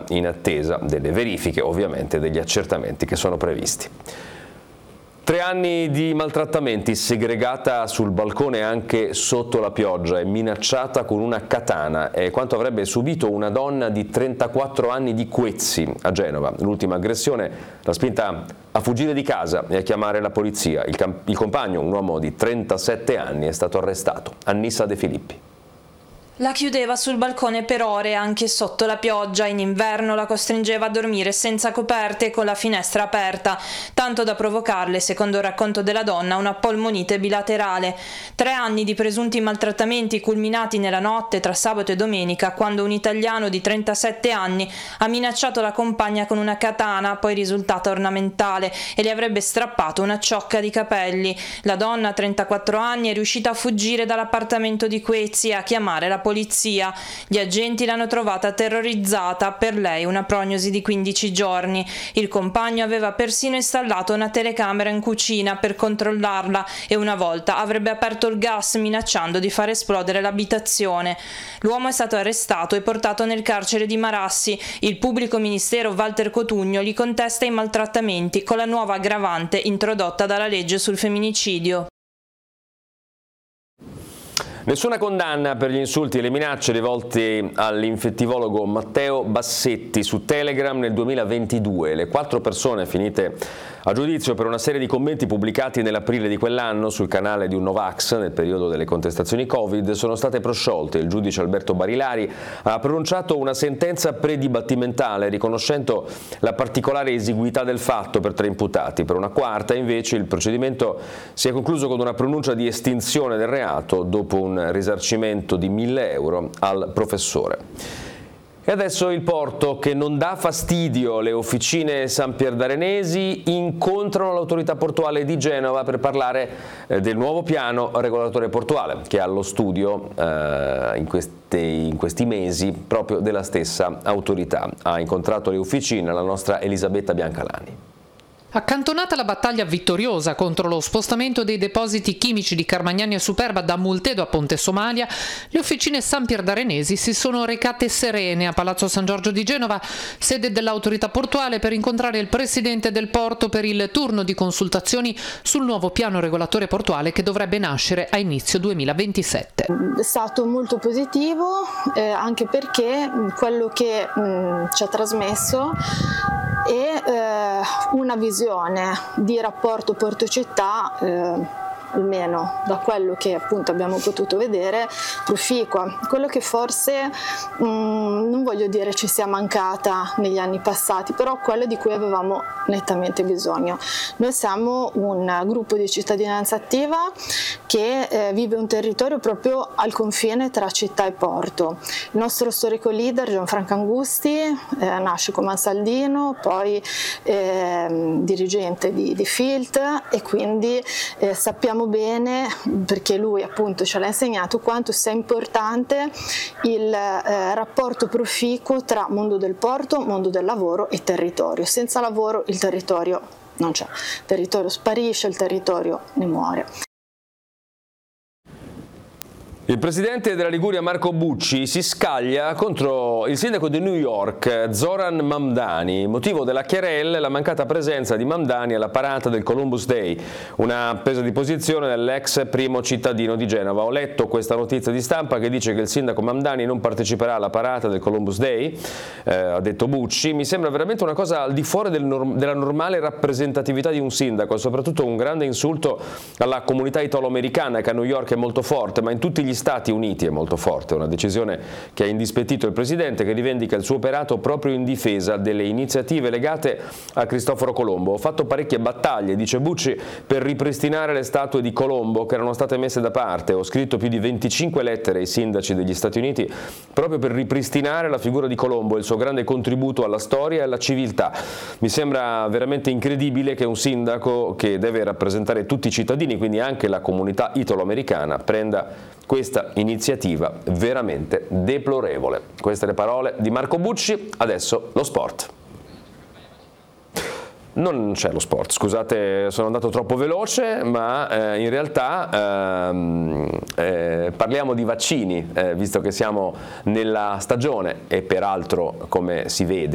in attesa delle verifiche, ovviamente degli accertamenti che sono previsti. 3 anni di maltrattamenti, segregata sul balcone anche sotto la pioggia e minacciata con una katana, è quanto avrebbe subito una donna di 34 anni di Quezzi a Genova. L'ultima aggressione l'ha spinta a fuggire di casa e a chiamare la polizia. Il compagno, un uomo di 37 anni, è stato arrestato. Annissa De Filippi. La chiudeva sul balcone per ore anche sotto la pioggia, in inverno la costringeva a dormire senza coperte e con la finestra aperta, tanto da provocarle, secondo il racconto della donna, una polmonite bilaterale. 3 anni di presunti maltrattamenti culminati nella notte tra sabato e domenica, quando un italiano di 37 anni ha minacciato la compagna con una katana, poi risultata ornamentale, e le avrebbe strappato una ciocca di capelli. La donna, 34 anni, è riuscita a fuggire dall'appartamento di Quezzi e a chiamare la polizia. Gli agenti l'hanno trovata terrorizzata, per lei una prognosi di 15 giorni. Il compagno aveva persino installato una telecamera in cucina per controllarla e una volta avrebbe aperto il gas minacciando di far esplodere l'abitazione. L'uomo è stato arrestato e portato nel carcere di Marassi. Il pubblico ministero Walter Cotugno gli contesta i maltrattamenti con la nuova aggravante introdotta dalla legge sul femminicidio. Nessuna condanna per gli insulti e le minacce rivolti all'infettivologo Matteo Bassetti su Telegram nel 2022. Le 4 persone finite a giudizio per una serie di commenti pubblicati nell'aprile di quell'anno sul canale di un Novax nel periodo delle contestazioni Covid sono state prosciolte. Il giudice Alberto Barilari ha pronunciato una sentenza predibattimentale riconoscendo la particolare esiguità del fatto per 3 imputati. Per una quarta, invece, il procedimento si è concluso con una pronuncia di estinzione del reato dopo un risarcimento di 1.000 euro al professore. E adesso il porto, che non dà fastidio. Le officine Sampierdarenesi incontrano l'autorità portuale di Genova per parlare del nuovo piano regolatore portuale che è allo studio in questi mesi proprio della stessa autorità. Ha incontrato le officine la nostra Elisabetta Biancalani. Accantonata la battaglia vittoriosa contro lo spostamento dei depositi chimici di Carmagnani e Superba da Multedo a Ponte Somalia, le officine Sampierdarenesi si sono recate serene a Palazzo San Giorgio di Genova, sede dell'autorità portuale, per incontrare il presidente del porto per il turno di consultazioni sul nuovo piano regolatore portuale che dovrebbe nascere a inizio 2027. È stato molto positivo anche perché quello che ci ha trasmesso è una visione di rapporto porto-città, almeno da quello che appunto abbiamo potuto vedere, proficua. Quello che forse non voglio dire ci sia mancata negli anni passati, però quello di cui avevamo nettamente bisogno. Noi siamo un gruppo di cittadinanza attiva che vive un territorio proprio al confine tra città e porto. Il nostro storico leader Gianfranco Angusti nasce come Ansaldino, poi dirigente di FILT, e quindi sappiamo bene, perché lui appunto ce l'ha insegnato, quanto sia importante il rapporto proficuo tra mondo del porto, mondo del lavoro e territorio. Senza lavoro il territorio non c'è, il territorio sparisce, il territorio ne muore. Il presidente della Liguria Marco Bucci si scaglia contro il sindaco di New York Zoran Mamdani. Motivo della querela è la mancata presenza di Mamdani alla parata del Columbus Day, una presa di posizione dell'ex primo cittadino di Genova. Ho letto questa notizia di stampa che dice che il sindaco Mamdani non parteciperà alla parata del Columbus Day, ha detto Bucci. Mi sembra veramente una cosa al di fuori della normale rappresentatività di un sindaco, e soprattutto un grande insulto alla comunità italo-americana, che a New York è molto forte, ma in tutti gli Stati Uniti è molto forte. Una decisione che ha indispettito il presidente, che rivendica il suo operato proprio in difesa delle iniziative legate a Cristoforo Colombo. Ho fatto parecchie battaglie, dice Bucci, per ripristinare le statue di Colombo che erano state messe da parte. Ho scritto più di 25 lettere ai sindaci degli Stati Uniti proprio per ripristinare la figura di Colombo e il suo grande contributo alla storia e alla civiltà. Mi sembra veramente incredibile che un sindaco che deve rappresentare tutti i cittadini, quindi anche la comunità italo-americana, prenda questa iniziativa veramente deplorevole. Queste le parole di Marco Bucci. Adesso lo sport. Non c'è lo sport, scusate, sono andato troppo veloce, ma in realtà parliamo di vaccini, visto che siamo nella stagione, e peraltro, come si vede